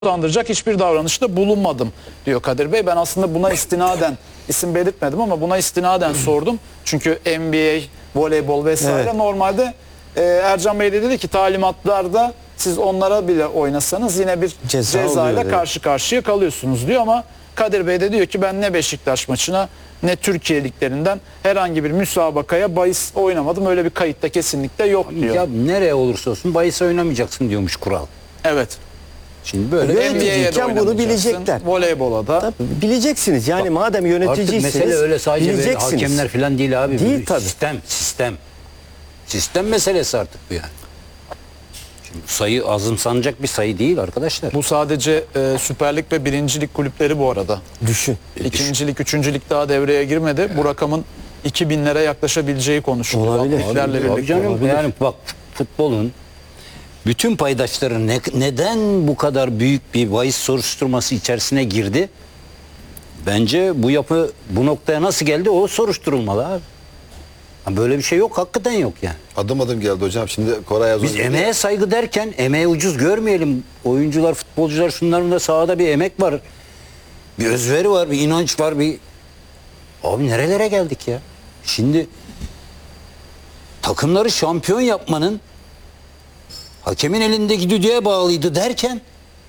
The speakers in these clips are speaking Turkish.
utandıracak hiçbir davranışta bulunmadım diyor Kadir Bey. Ben aslında buna istinaden isim belirtmedim ama buna istinaden sordum. Çünkü NBA, voleybol vesaire Evet. normalde Ercan Bey de dedi ki talimatlarda siz onlara bile oynasanız yine bir cezayla oluyor, karşı karşıya kalıyorsunuz diyor ama Kadir Bey de diyor ki ben ne Beşiktaş maçına ne Türkiye liglerinden herhangi bir müsabakaya bahis oynamadım. Öyle bir kayıtta kesinlikle yok diyor. Ya nereye olursa olsun bahis oynamayacaksın diyormuş kural. Evet. Şimdi böyle Evet. NBA'ye de Yöneticiyken bunu oynamayacaksın, bilecekler. voleybola da. Tabii, bileceksiniz yani madem artık yöneticiyseniz mesele öyle sadece böyle bileceksiniz. hakemler falan değil abi. Değil Bu tabii. Sistem meselesi artık bu yani. Şimdi sayı azımsanacak bir sayı değil arkadaşlar. Bu sadece Süper Lig ve 1. Lig kulüpleri bu arada. Düşün. 2. Lig, 3. Lig daha devreye girmedi. Bu rakamın 2000'lere yaklaşabileceği konuşuluyor. Olabilir. Aktiflerle Abi birlikte. canım, olabilir. yani bak futbolun bütün paydaşları neden bu kadar büyük bir bahis soruşturması içerisine girdi? Bence bu yapı bu noktaya nasıl geldi o soruşturulmalı abi. Ha, böyle bir şey yok, hakikaten yok yani. Adım adım geldi hocam. Şimdi Koray az Biz önce- emeğe saygı derken emeği ucuz görmeyelim. Oyuncular, futbolcular, şunların da sahada bir emek var. Bir özveri var, bir inanç var, bir... Abi nerelere geldik ya? Şimdi takımları şampiyon yapmanın hakemin elindeki düdüğe bağlıydı derken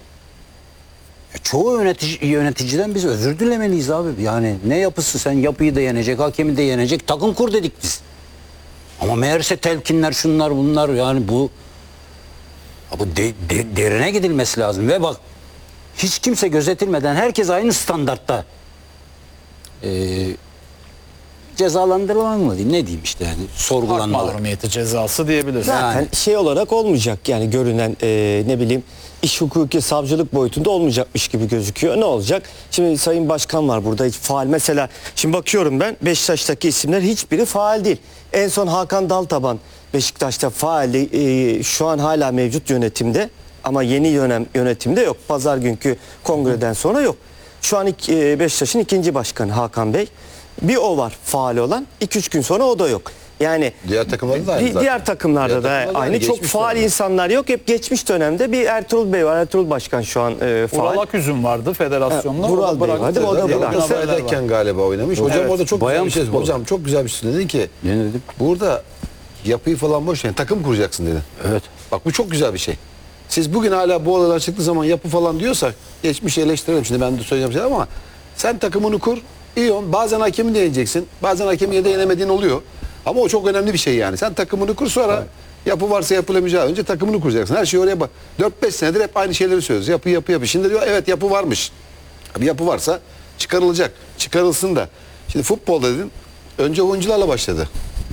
çoğu yöneticiden biz özür dilemeliyiz abi. Yani ne yapısı, sen yapıyı da yenecek, hakemi de yenecek, takım kur dedik biz. Ama meğerse telkinler, şunlar bunlar, yani bu derine gidilmesi lazım. Ve bak, hiç kimse gözetilmeden herkes aynı standartta cezalandırılmalı diyeyim, ne diyeyim işte, yani Hak sorgulanmalı. mahrumiyeti cezası diyebiliriz. Zaten Yani. şey olarak olmayacak yani görünen ne bileyim iş hukuki savcılık boyutunda olmayacakmış gibi gözüküyor. Ne olacak? Şimdi Sayın Başkan var burada, hiç faal mesela. Şimdi bakıyorum ben Beşiktaş'taki isimler hiçbiri faal değil. En son Hakan Daltaban Beşiktaş'ta faaldi. Şu an hala mevcut yönetimde ama yeni yönetimde yok. Pazar günkü kongreden sonra yok. Şu an Beşiktaş'ın ikinci başkanı Hakan Bey. Bir o var faal olan. 2-3 gün sonra o da yok. Yani Diğer takımlarda da aynı zaten. diğer takımlarda da Diğer takımlarda aynı. aynı, Çok geçmiş faal dönemde. insanlar yok. Hep geçmiş dönemde bir Ertuğrul Bey var. Ertuğrul Başkan şu an faal. Vural Aküzüm vardı federasyonda. Ha, Vural Bey vardı, o da bıraktı. Galatasaray'dayken galiba oynamış. Hocam Evet. orada çok Bayan güzel bir şey. futbolu. Hocam çok güzel bir şey dedin ki. Ne dedim? Burada yapıyı falan boş yani takım kuracaksın dedin. Evet. Bak bu çok güzel bir şey. Siz bugün hala bu olaylar çıktığı zaman yapı falan diyorsak geçmişi eleştirelim. Şimdi ben de söyleyeceğim şey ama sen takımını kur. İyi on. Bazen hakemi de yeneceksin. Bazen hakemi ya da yenemediğin oluyor. Ama o çok önemli bir şey yani. Sen takımını kur, sonra yapı varsa yapılamayacağı önce takımını kuracaksın. Her şey oraya bak. 4-5 senedir hep aynı şeyleri söylüyoruz. Yapı. Şimdi diyor evet yapı varmış. Bir yapı varsa çıkarılacak. Çıkarılsın da. Şimdi futbolda dedin önce oyuncularla başladı.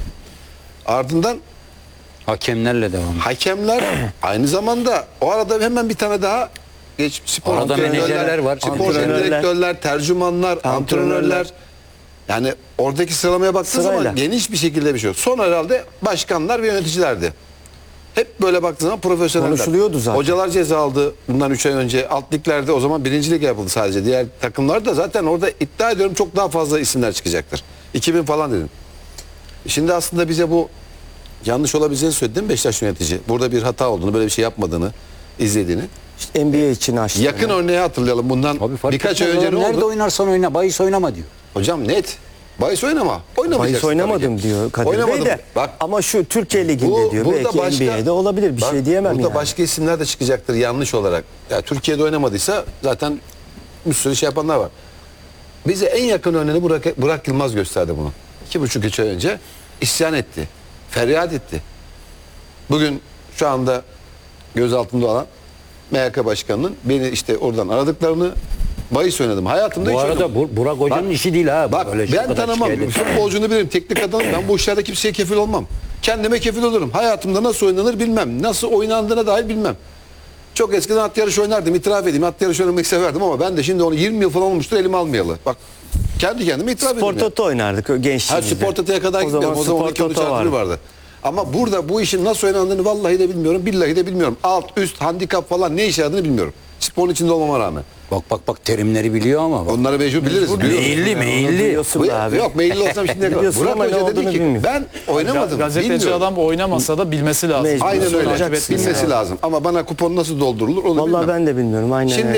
Ardından Hakemlerle devam. hakemler aynı zamanda o arada hemen bir tane daha spor Arada antrenörler, menajerler var. spor Antrenörler. direktörler, tercümanlar, antrenörler. Yani oradaki sıralamaya baktığın Sırayla. zaman geniş bir şekilde bir şey yok. Son herhalde başkanlar ve yöneticilerdi. Hep böyle baktığın zaman profesyoneller. Konuşuluyordu zaten. Hocalar ceza aldı bundan 3 ay önce. Alt liglerde o zaman 1. lig yapıldı sadece. Diğer takımlar da zaten orada iddia ediyorum çok daha fazla isimler çıkacaktır. 2000 falan dedim. Şimdi aslında bize bu yanlış olabileceğini söyledi değil mi Beşiktaş yönetici? Burada bir hata olduğunu, böyle bir şey yapmadığını, izlediğini. İşte NBA için açtı. Yakın örneği hatırlayalım. Bundan Abi fark birkaç etmez ay önce oğlum, ne nerede oldu? oynarsan oyna, bahis oynama diyor. Hocam net. Bahis oynama. Oynamayacaksın Bahis oynamadım tabii ki. diyor Kadir Oynamadım. Bey de. Bak Ama şu Türkiye Ligi'nde diyor. burada Belki NBA'de olabilir. Bir bak, şey diyemem burada yani. başka isimler de çıkacaktır yanlış olarak. Ya Türkiye'de oynamadıysa zaten bir sürü şey yapanlar var. Bize en yakın örneğini Burak Yılmaz gösterdi bunu. 2,5-3 ay önce isyan etti. Feryat etti. Bugün şu anda gözaltında olan MHK Başkanı'nın beni işte oradan aradıklarını, bahis oynadım. Hayatımda Bu hiç arada oynamadım. Burak Hoca'nın Bak, işi değil ha. Bak Böyle şey ben kadar tanımam. şikayet etmek. Futbolcunu bilirim. Teknik adamım. Ben bu işlerde kimseye kefil olmam. Kendime kefil olurum. Hayatımda nasıl oynanır bilmem. Nasıl oynandığına dair bilmem. Çok eskiden at yarışı oynardım. İtiraf edeyim. At yarışı oynamayı severdim ama ben de şimdi onu 20 yıl falan olmuştur elime almayalı. Bak kendi kendime itiraf edeyim. Spor Toto oynardık Her gençliğimizde. Spor Toto'ya kadar gitmiyorum. O zaman Spor 12-13 Toto antrenör vardı. Ama burada bu işin nasıl oynandığını vallahi de bilmiyorum, billahi de bilmiyorum. Alt, üst, handikap falan ne işe yaradığını bilmiyorum. Sporun içinde olmama rağmen. Bak terimleri biliyor ama. Bak. Onları mecbur biliriz. Meyilli. Biliyorsun be abi. Yok meyilli olsam şimdiye kadar. Biliyorsun Burak ama ne Hoca dedi olduğunu ki bilmiyorum. ben oynamadım. Gazeteci bilmiyorum. adam oynamasa da bilmesi lazım. Mecbur. Aynen öyle. Takip etmesi Bilmesi lazım. Ama bana kupon nasıl doldurulur onu Vallahi bilmem. ben de bilmiyorum. Aynen Şimdi